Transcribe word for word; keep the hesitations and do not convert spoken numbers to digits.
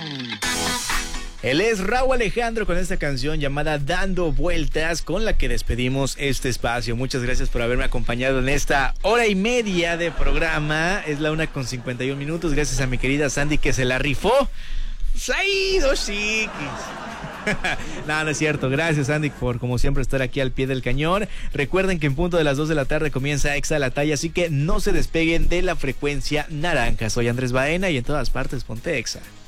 Él es Rauw Alejandro con esta canción llamada Dando Vueltas, con la que despedimos este espacio. Muchas gracias por haberme acompañado en esta hora y media de programa. Es la una con cincuenta y un minutos. Gracias a mi querida Sandy, que se la rifó. Se ha ido, chiquis. No, no es cierto. Gracias, Andy, por como siempre estar aquí al pie del cañón. Recuerden que en punto de las dos de la tarde comienza Exa la Talla, así que no se despeguen de la frecuencia naranja. Soy Andrés Baena y en todas partes ponte Exa.